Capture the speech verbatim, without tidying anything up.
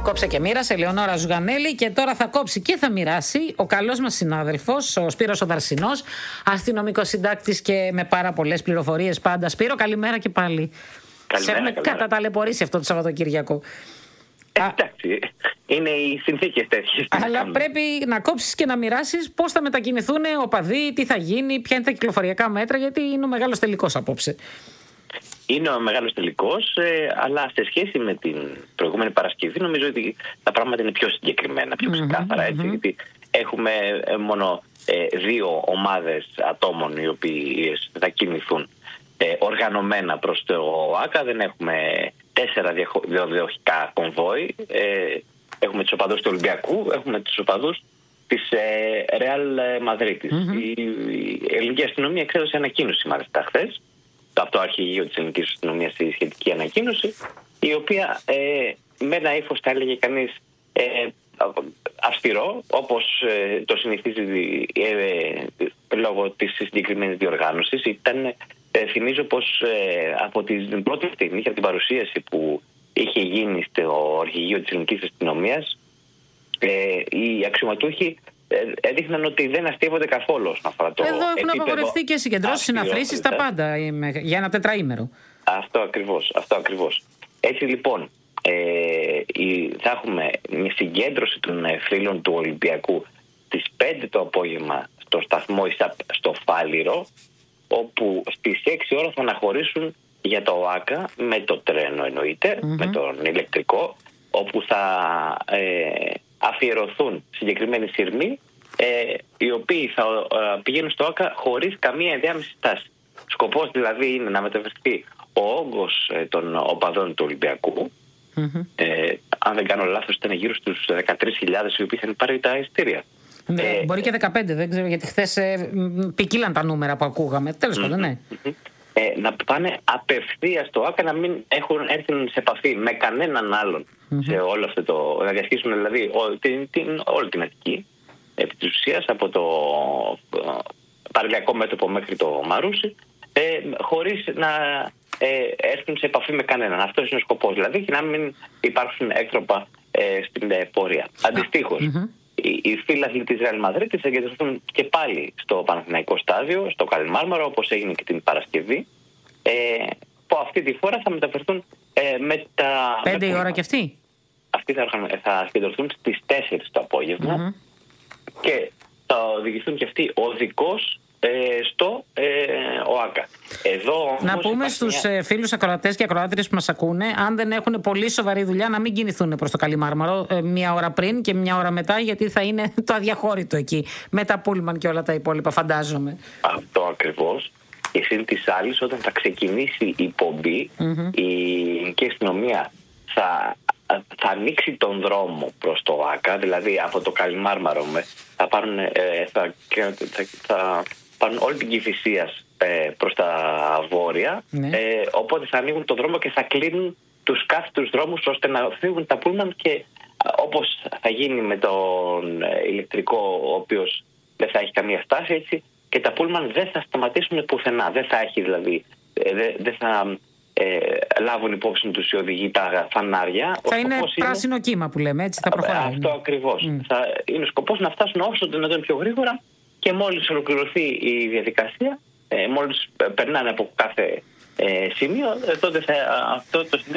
Κόψε και μοίρασε, Ελεονόρα Ζουγανέλη, και τώρα θα κόψει και θα μοιράσει ο καλός μας συνάδελφος, ο Σπύρος ο Δαρσινός, αστυνομικός συντάκτης και με πάρα πολλές πληροφορίες πάντα. Σπύρο, καλημέρα και πάλι. Σε έχουμε καταταλαιπωρήσει αυτό το Σαββατοκύριακο. Εντάξει, είναι οι συνθήκες τέτοιες. Αλλά πρέπει να κόψεις και να μοιράσεις πώς θα μετακινηθούν οπαδοί, τι θα γίνει, ποια είναι τα κυκλοφοριακά μέτρα, γιατί είναι ο μεγάλος τελικός απόψε. Είναι ο μεγάλος τελικός, ε, αλλά σε σχέση με την προηγούμενη Παρασκευή νομίζω ότι τα πράγματα είναι πιο συγκεκριμένα, πιο ξεκάθαρα. Mm-hmm, έτσι, mm-hmm. Γιατί έχουμε μόνο ε, δύο ομάδες ατόμων οι οποίες θα κινηθούν ε, οργανωμένα προς το ΟΑΚΑ. Δεν έχουμε τέσσερα διαδοχικά κομβόι. Ε, έχουμε τους οπαδούς του Ολυμπιακού, έχουμε τους οπαδούς της ε, Ρεάλ Μαδρίτης. Mm-hmm. Η, η ελληνική αστυνομία εξέδωσε ανακοίνωση μάλιστα χθες, από το αρχηγείο της ελληνικής αστυνομίας, η σχετική ανακοίνωση, η οποία ε, με ένα ύφος, θα έλεγε κανείς, ε, αυστηρό, όπως ε, το συνηθίζει ε, ε, λόγω της συγκεκριμένης διοργάνωσης. Ήταν, ε, θυμίζω πως ε, από την πρώτη στιγμή, από την παρουσίαση που είχε γίνει στο αρχηγείο της ελληνικής αστυνομίας, ε, οι αξιωματούχοι έδειχναν ότι δεν αστείευονται καθόλου όσον αφορά το. Εδώ έχουν απαγορευτεί και συγκεντρώσεις, συναθρήσεις, τα πάντα για ένα τετραήμερο. Αυτό ακριβώς, αυτό ακριβώς. Έτσι λοιπόν, ε, θα έχουμε μια συγκέντρωση των φίλων του Ολυμπιακού στις πέντε το απόγευμα στο σταθμό ΙΣΑΠ στο Φάληρο, όπου στις έξι ώρα θα αναχωρήσουν για το ΟΑΚΑ με το τρένο, εννοείται, mm-hmm. με τον ηλεκτρικό, όπου θα ε, αφιερωθούν συγκεκριμένοι σειρμοί, ε, οι οποίοι θα ε, πηγαίνουν στο ΟΑΚΑ χωρίς καμία ενδιάμεση στάση. Σκοπός δηλαδή είναι να μεταφερθεί ο όγκος ε, των οπαδών του Ολυμπιακού. Mm-hmm. Ε, αν δεν κάνω λάθος, ήταν γύρω στους δεκατρείς χιλιάδες οι οποίοι είχαν πάρει τα εισιτήρια. Ναι, ε, μπορεί και δεκαπέντε, δεν ξέρω, γιατί χθες ε, ποικίλαν τα νούμερα που ακούγαμε. Τέλος πάντων, ναι. Mm-hmm. Ε, να πάνε απευθείας στο ΟΑΚΑ, να μην έχουν έρθει σε επαφή με κανέναν άλλον mm-hmm. σε όλο αυτό το. Να διασχίσουν δηλαδή ό, την, την, όλη την Αττική, επί της ουσίας, από το Παραλιακό μέτωπο μέχρι το Μαρούσι, ε, χωρίς να ε, έρθουν σε επαφή με κανέναν. Αυτός είναι ο σκοπός δηλαδή, και να μην υπάρξουν έκτροπα ε, στην ε, πορεία. Αντιστοίχως, mm-hmm. οι, οι φίλαθλοι της Ρεάλ Μαδρίτης θα εγκατασταθούν και πάλι στο Παναθηναϊκό στάδιο, στο Καλιμάρμαρο, όπως έγινε και την Παρασκευή, ε, που αυτή τη φορά θα μεταφερθούν ε, με τα. Πέντε η ώρα και αυτοί. Αυτοί θα, θα συγκεντρωθούν στις τέσσερις το απόγευμα mm-hmm. και θα οδηγηθούν και αυτοί οδικώς ε, στο ε, ΟΑΚΑ. Εδώ, να πούμε στους μια... φίλους ακροατές και ακροάτριες που μας ακούνε, αν δεν έχουν πολύ σοβαρή δουλειά, να μην κινηθούν προς το Καλιμάρμαρο ε, μια ώρα πριν και μια ώρα μετά, γιατί θα είναι το αδιαχώρητο εκεί με τα πούλμαν και όλα τα υπόλοιπα, φαντάζομαι. Αυτό ακριβώς. Και συν της άλλης, όταν θα ξεκινήσει η πομπή, mm-hmm. η ελληνική αστυνομία θα, θα ανοίξει τον δρόμο προς το ΟΑΚΑ, δηλαδή από το Καλιμάρμαρο θα πάρουν, ε, θα, θα, θα πάρουν όλη την Κηφισίας ε, προς τα βόρεια, mm-hmm. ε, οπότε θα ανοίγουν τον δρόμο και θα κλείνουν τους κάθετους δρόμους ώστε να φύγουν τα πούλμαν, και όπως θα γίνει με τον ηλεκτρικό, ο οποίος δεν θα έχει καμία στάση, έτσι, και τα πούλμαν δεν θα σταματήσουν πουθενά. Δεν θα έχει δηλαδή, δεν δε θα ε, λάβουν υπόψη τους οι οδηγοί τα φανάρια. Θα είναι πράσινο είναι... κύμα που λέμε, έτσι θα προχωράει. Αυτό ακριβώς. Mm. Θα είναι σκοπός να φτάσουν όσο το δυνατόν πιο γρήγορα, και μόλις ολοκληρωθεί η διαδικασία, ε, μόλις περνάνε από κάθε ε, σημείο, ε, τότε θα, αυτό το σημείο